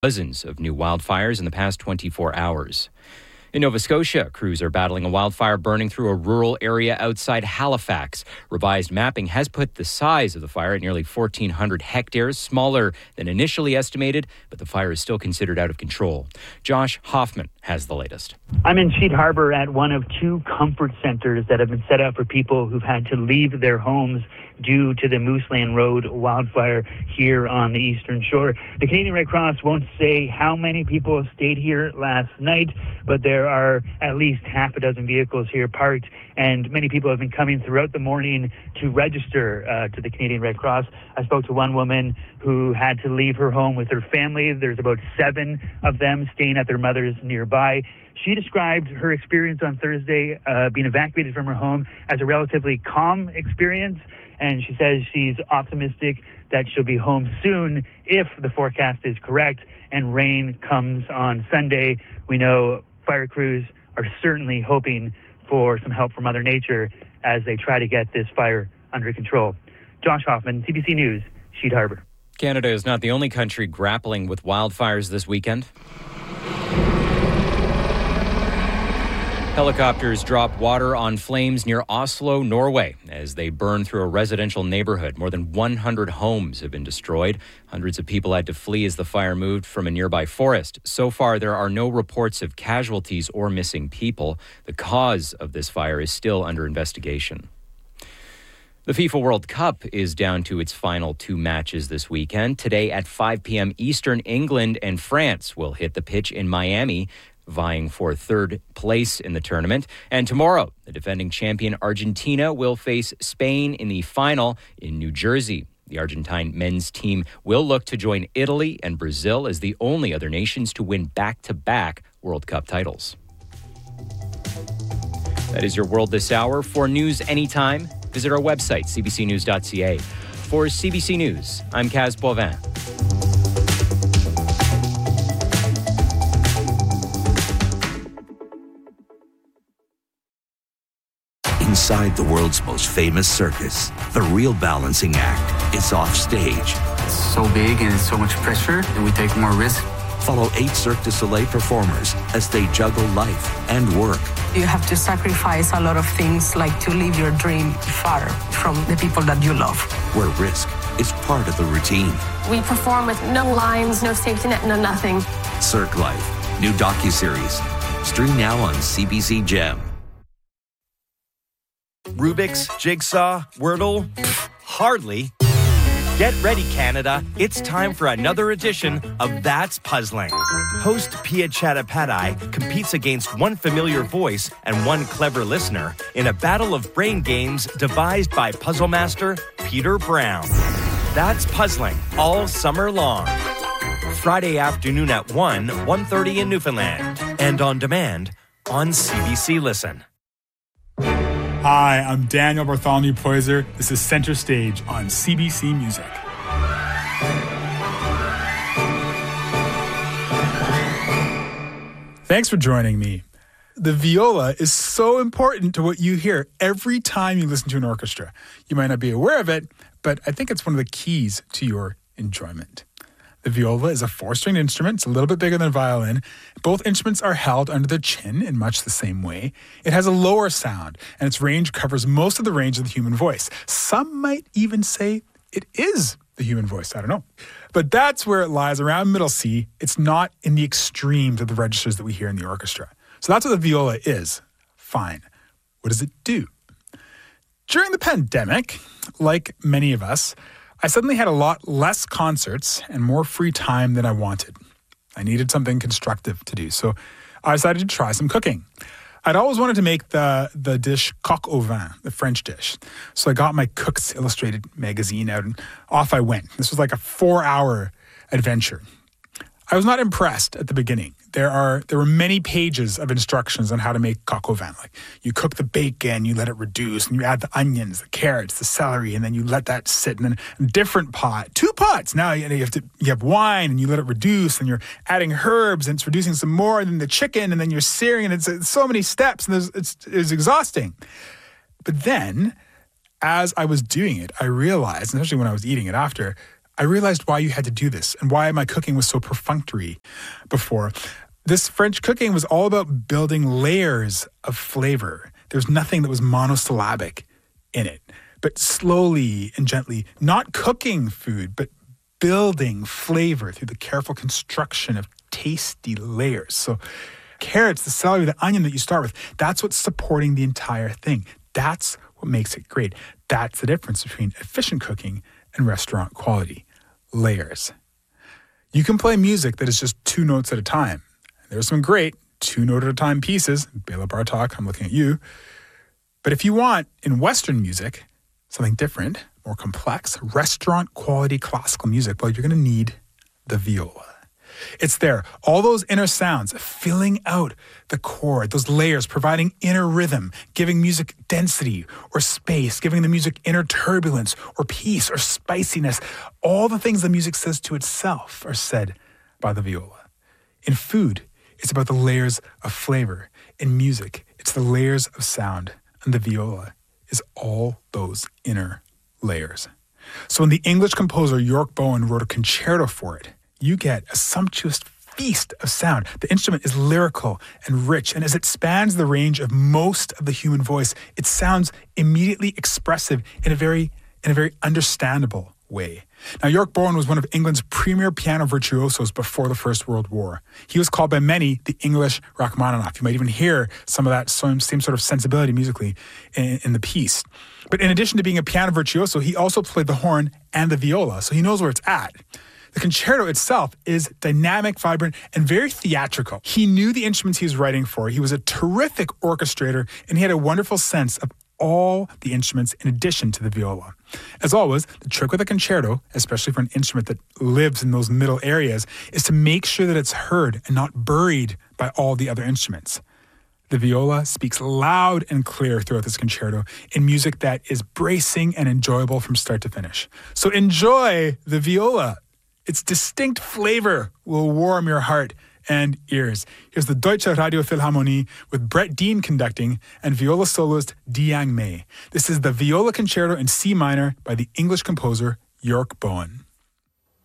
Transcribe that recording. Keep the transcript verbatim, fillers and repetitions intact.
Dozens of new wildfires in the past twenty-four hours. In Nova Scotia, crews are battling a wildfire burning through a rural area outside Halifax. Revised mapping has put the size of the fire at nearly fourteen hundred hectares, smaller than initially estimated, but the fire is still considered out of control. Josh Hoffman has the latest. I'm in Sheet Harbour at one of two comfort centres that have been set up for people who've had to leave their homes due to the Moose Lane Road wildfire here on the Eastern Shore. The Canadian Red Cross won't say how many people stayed here last night, but there are at least half a dozen vehicles here parked, and many people have been coming throughout the morning to register uh, to the Canadian Red Cross. I spoke to one woman who had to leave her home with her family. There's about seven of them staying at their mother's nearby. She described her experience on Thursday, uh, being evacuated from her home, as a relatively calm experience. And she says she's optimistic that she'll be home soon if the forecast is correct and rain comes on Sunday. We know fire crews are certainly hoping for some help from Mother Nature as they try to get this fire under control. Josh Hoffman, C B C News, Sheet Harbour. Canada is not the only country grappling with wildfires this weekend. Helicopters drop water on flames near Oslo, Norway, as they burn through a residential neighborhood. More than one hundred homes have been destroyed. Hundreds of people had to flee as the fire moved from a nearby forest. So far, there are no reports of casualties or missing people. The cause of this fire is still under investigation. The FIFA World Cup is down to its final two matches this weekend. Today at five p.m. Eastern, England and France will hit the pitch in Miami, vying for third place in the tournament. And tomorrow, the defending champion Argentina will face Spain in the final in New Jersey. The Argentine men's team will look to join Italy and Brazil as the only other nations to win back-to-back World Cup titles. That is your World This Hour. For news anytime, visit our website, c b c news dot c a. For C B C News, I'm Kaz Boivin. Inside the world's most famous circus, the real balancing act is off stage. It's so big and it's so much pressure that we take more risk. Follow eight Cirque du Soleil performers as they juggle life and work. You have to sacrifice a lot of things, like to leave your dream far from the people that you love. Where risk is part of the routine. We perform with no lines, no safety net, no nothing. Cirque Life, new docuseries. Stream now on C B C Gem. Rubik's, Jigsaw, Wordle? Pfft, hardly. Get ready, Canada. It's time for another edition of That's Puzzling. Host Pia Chattopadhyay competes against one familiar voice and one clever listener in a battle of brain games devised by puzzle master Peter Brown. That's Puzzling all summer long. Friday afternoon at one, one thirty in Newfoundland. And on demand on C B C Listen. Hi, I'm Daniel Bartholomew Poyser. This is Center Stage on C B C Music. Thanks for joining me. The viola is so important to what you hear every time you listen to an orchestra. You might not be aware of it, but I think it's one of the keys to your enjoyment. The viola is a four-stringed instrument. It's a little bit bigger than a violin. Both instruments are held under the chin in much the same way. It has a lower sound, and its range covers most of the range of the human voice. Some might even say it is the human voice. I don't know. But that's where it lies, around middle C. It's not in the extremes of the registers that we hear in the orchestra. So that's what the viola is. Fine. What does it do? During the pandemic, like many of us, I suddenly had a lot less concerts and more free time than I wanted. I needed something constructive to do, so I decided to try some cooking. I'd always wanted to make the, the dish coq au vin, the French dish. So I got my Cook's Illustrated magazine out and off I went. This was like a four-hour adventure. I was not impressed at the beginning. There are there were many pages of instructions on how to make coq au vin. Like, you cook the bacon, you let it reduce, and you add the onions, the carrots, the celery, and then you let that sit in a different pot. Two pots. Now you have to you have wine, and you let it reduce, and you're adding herbs, and it's reducing some more, and then the chicken, and then you're searing, and it's, it's so many steps, and it's it's exhausting. But then, as I was doing it, I realized, especially when I was eating it after, I realized why you had to do this and why my cooking was so perfunctory before. This French cooking was all about building layers of flavor. There's nothing that was monosyllabic in it, but slowly and gently, not cooking food, but building flavor through the careful construction of tasty layers. So carrots, the celery, the onion that you start with, that's what's supporting the entire thing. That's what makes it great. That's the difference between efficient cooking and restaurant quality. Layers. You can play music that is just two notes at a time. There's some great two note at a time pieces. Bela Bartok, I'm looking at you. But if you want, in Western music, something different, more complex, restaurant quality classical music, well, you're going to need the viola. It's there. All those inner sounds filling out the chord, those layers, providing inner rhythm, giving music density or space, giving the music inner turbulence or peace or spiciness. All the things the music says to itself are said by the viola. In food, it's about the layers of flavor. In music, it's the layers of sound. And the viola is all those inner layers. So when the English composer York Bowen wrote a concerto for it, you get a sumptuous feast of sound. The instrument is lyrical and rich, and as it spans the range of most of the human voice, it sounds immediately expressive in a very, in a very understandable way. Now, York Bowen was one of England's premier piano virtuosos before the First World War. He was called by many the English Rachmaninoff. You might even hear some of that same, same sort of sensibility musically in, in the piece. But in addition to being a piano virtuoso, he also played the horn and the viola, so he knows where it's at. The concerto itself is dynamic, vibrant, and very theatrical. He knew the instruments he was writing for. He was a terrific orchestrator, and he had a wonderful sense of all the instruments in addition to the viola. As always, the trick with a concerto, especially for an instrument that lives in those middle areas, is to make sure that it's heard and not buried by all the other instruments. The viola speaks loud and clear throughout this concerto in music that is bracing and enjoyable from start to finish. So enjoy the viola. Its distinct flavor will warm your heart and ears. Here's the Deutsche Radio Philharmonie with Brett Dean conducting and viola soloist Diang Mei. This is the Viola Concerto in C minor by the English composer York Bowen.